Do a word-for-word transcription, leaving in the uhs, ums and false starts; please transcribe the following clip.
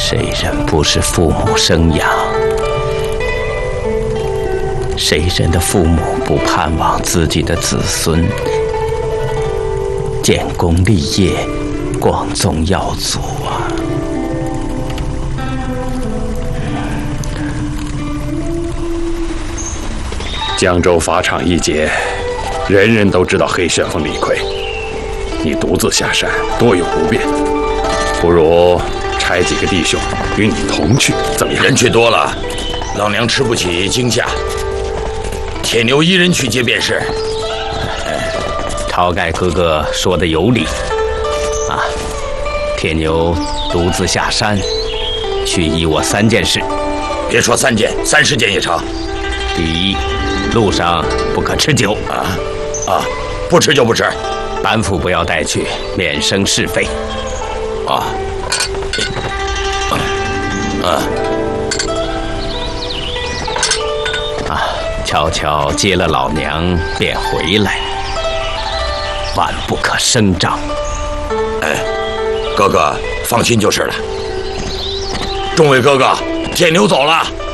谁人不是父母生养？谁人的父母不盼望自己的子孙建功立业、光宗耀祖啊？ 江州法场一劫，人人都知道黑旋风李逵，你独自下山，多有不便，不如差几个弟兄与你同去，怎么样？ 人去多了，老娘吃不起惊吓。铁牛一人去接便是。 晁盖哥哥说的有理啊！铁牛独自下山，去依我三件事。 别说三件，三十件也成。 第一，路上不可吃酒啊啊，不吃就不吃。 板斧不要带去，免生是非。 啊啊啊！悄悄接了老娘便回来，万不可声张。 哎，哥哥放心就是了。众位哥哥，铁牛走了。